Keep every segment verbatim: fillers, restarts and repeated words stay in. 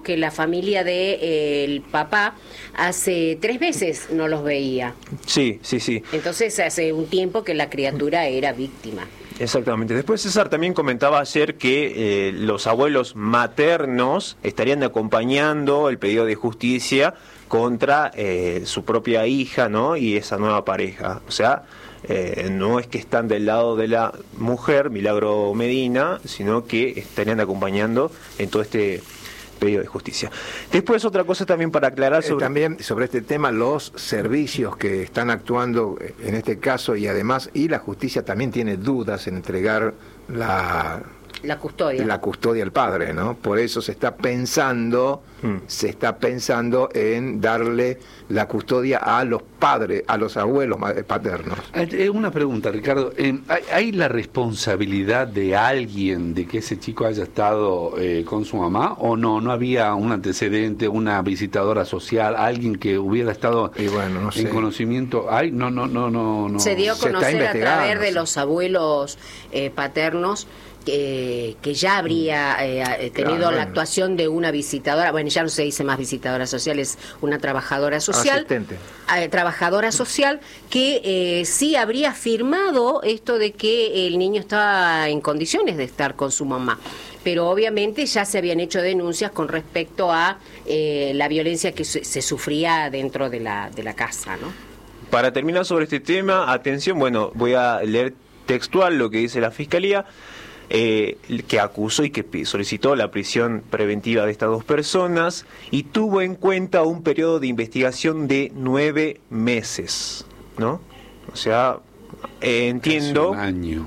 que la familia de eh, el papá hace tres meses no los veía. Sí, sí, sí. Entonces hace un tiempo que la criatura era víctima. Exactamente. Después César también comentaba ayer que eh, los abuelos maternos estarían acompañando el pedido de justicia contra eh, su propia hija, ¿no? Y esa nueva pareja. O sea, eh, no es que están del lado de la mujer, Milagro Medina, sino que estarían acompañando en todo este pedido de justicia. Después otra cosa también para aclarar sobre... Eh, también sobre este tema, los servicios que están actuando en este caso y además, y la justicia también tiene dudas en entregar la... La custodia. La custodia al padre, ¿no? Por eso se está pensando, hmm. se está pensando en darle la custodia a los padres, a los abuelos paternos. Una pregunta, Ricardo. ¿Hay la responsabilidad de alguien de que ese chico haya estado eh, con su mamá? ¿O no? ¿No había un antecedente, una visitadora social, alguien que hubiera estado y bueno, no sé. en conocimiento? ¿Hay? No, no, no, no, no. Se dio a conocer a través de los abuelos eh, paternos Que, que ya habría eh, tenido claro, la bueno. actuación de una visitadora, bueno, ya no se dice más visitadora social, es una trabajadora social, asistente, eh, trabajadora social, que eh, sí habría firmado esto de que el niño estaba en condiciones de estar con su mamá. Pero obviamente ya se habían hecho denuncias con respecto a eh, la violencia que se, se sufría dentro de la, de la casa, ¿no? Para terminar sobre este tema, atención, bueno, voy a leer textual lo que dice la Fiscalía. Eh, que acusó y que solicitó la prisión preventiva de estas dos personas y tuvo en cuenta un periodo de investigación de nueve meses, ¿no? O sea, eh, entiendo... Casi un año.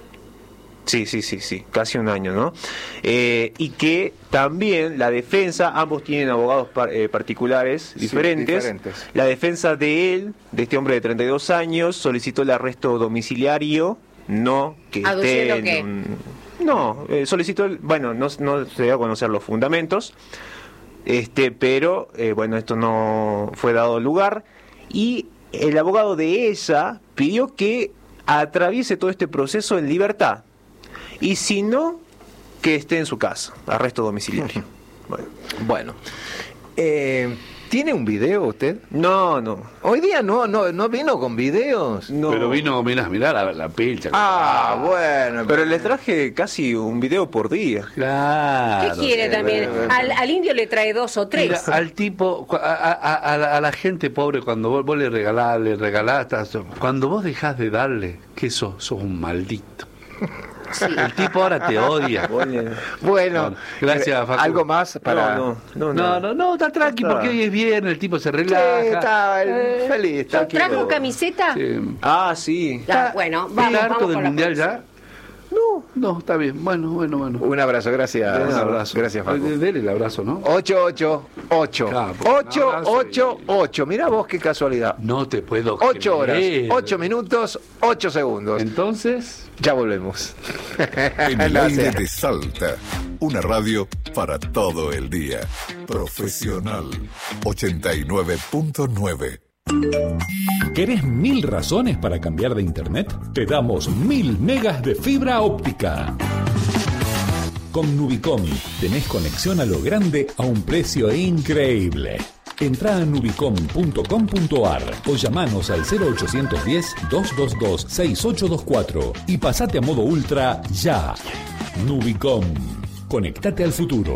Sí, sí, sí, sí, casi un año, ¿no? Eh, y que también la defensa, ambos tienen abogados par, eh, particulares diferentes. Sí, diferentes. La defensa de él, de este hombre de treinta y dos años, solicitó el arresto domiciliario. No que esté en qué? Un... no eh, solicitó el... bueno no, no se dio a conocer los fundamentos este pero eh, bueno esto no fue dado lugar y el abogado de ella pidió que atraviese todo este proceso en libertad y si no que esté en su casa, arresto domiciliario. Bueno, bueno. Eh... ¿Tiene un video usted? No, no. Hoy día no no no vino con videos. No. Pero vino, mirá, mirá la, la pilcha. Ah, bueno. Pero le traje casi un video por día. Claro. ¿Qué quiere también? Al, al indio le trae dos o tres. Mira, al tipo, a, a, a, la, a la gente pobre, cuando vos, vos le regalás, le regalás, cuando vos dejás de darle, que sos, sos un maldito. Sí. El tipo ahora te odia. Bueno, bueno gracias, Facu. ¿Algo más para...? No, no, no, no, no, no está tranqui, porque hoy es viernes, el tipo se relaja. Sí, está eh, feliz, tranquilo. ¿Trajo camiseta? Sí. Ah, sí. Ya, bueno, vamos, ¿El harto vamos del con mundial la ya? No, no, está bien. Bueno, bueno, bueno. Un abrazo, gracias. Un abrazo. Gracias, Facu. Dele el abrazo, ¿no? ocho ocho ocho. ocho ocho ocho. Mirá vos qué casualidad. No te puedo creer. ocho horas, creer. ocho minutos, ocho segundos. Entonces, ya volvemos. En el aire de Salta, una radio para todo el día. Profesional ochenta y nueve punto nueve. ¿Querés mil razones para cambiar de internet? Te damos mil megas de fibra óptica. Con Nubicom tenés conexión a lo grande a un precio increíble. Entrá a nubicom punto com punto ar o llamanos al cero ochocientos diez, doscientos veintidós, sesenta y ocho veinticuatro y pasate a modo ultra ya. Nubicom. Conectate al futuro.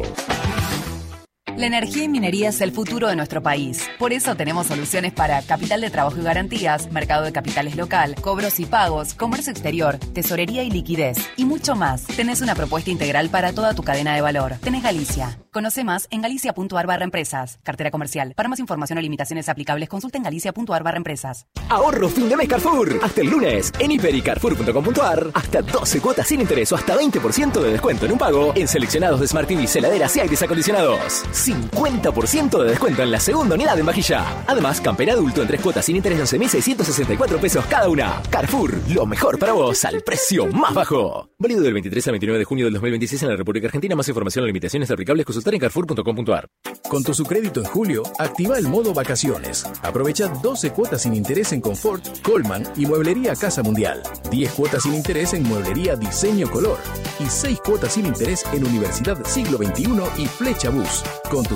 La energía y minería es el futuro de nuestro país. Por eso tenemos soluciones para capital de trabajo y garantías, mercado de capitales local, cobros y pagos, comercio exterior, tesorería y liquidez, y mucho más. Tenés una propuesta integral para toda tu cadena de valor. Tenés Galicia. Conoce más en galicia punto ar barra empresas. Cartera comercial. Para más información o limitaciones aplicables, consulta en galicia punto ar barra empresas. Ahorro fin de mes Carrefour. Hasta el lunes. En hiper y carrefour punto com punto ar. Hasta doce cuotas sin interés o hasta veinte por ciento de descuento en un pago en seleccionados de Smart T V, heladeras y aires acondicionados. cincuenta por ciento de descuento en la segunda unidad en vajilla. Además, camper adulto en tres cuotas sin interés de once mil seiscientos sesenta y cuatro pesos cada una. Carrefour, lo mejor para vos al precio más bajo. Válido del veintitrés al veintinueve de junio del dos mil veintiséis en la República Argentina. Más información o limitaciones aplicables consultar en carrefour punto com punto ar. Con tu Sucrédito en julio, activa el modo vacaciones. Aprovecha doce cuotas sin interés en Confort, Coleman y Mueblería Casa Mundial. diez cuotas sin interés en Mueblería Diseño Color. Y seis cuotas sin interés en Universidad Siglo veintiuno y Flecha Bus. Con tu